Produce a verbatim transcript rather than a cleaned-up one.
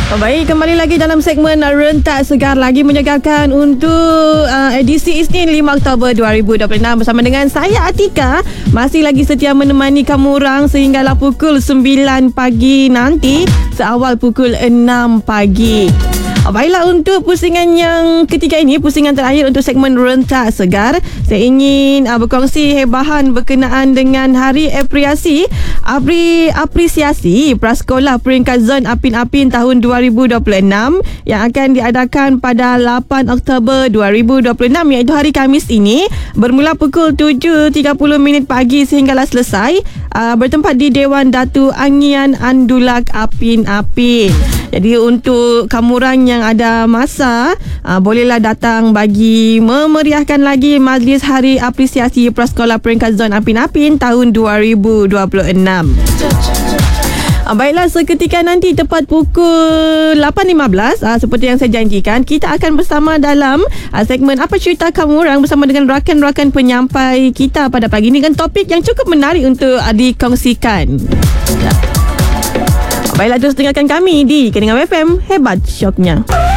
Baik, kembali lagi dalam segmen Rentak Segar, lagi menyegarkan untuk uh, edisi Isnin lima Oktober dua ribu dua puluh enam bersama dengan saya Atika. Masih lagi setia menemani kamu orang sehinggalah pukul sembilan pagi nanti, seawal pukul enam pagi. Baiklah, untuk pusingan yang ketiga ini, pusingan terakhir untuk segmen Rentak Segar, saya ingin uh, berkongsi hebahan berkenaan dengan Hari Apresiasi Apri, Apresiasi Prasekolah Peringkat Zon Apin Apin tahun dua ribu dua puluh enam yang akan diadakan pada lapan Oktober dua ribu dua puluh enam, iaitu hari Khamis ini, bermula pukul tujuh tiga puluh minit pagi sehinggalah selesai, uh, bertempat di Dewan Datu Angian Andulak Apin Apin. Jadi untuk kamu orang yang ada masa, aa, bolehlah datang bagi memeriahkan lagi majlis Hari Apresiasi Prasekolah Peringkat Zon Apin Apin tahun dua ribu dua puluh enam. aa, Baiklah, seketika nanti tepat pukul lapan lima belas, aa, seperti yang saya janjikan, kita akan bersama dalam aa, segmen Apa Cerita Kamu Orang bersama dengan rakan-rakan penyampai kita pada pagi ini dengan topik yang cukup menarik untuk aa, dikongsikan. Ya. Baiklah, terus dengarkan kami di Keningau F M, hebat syoknya.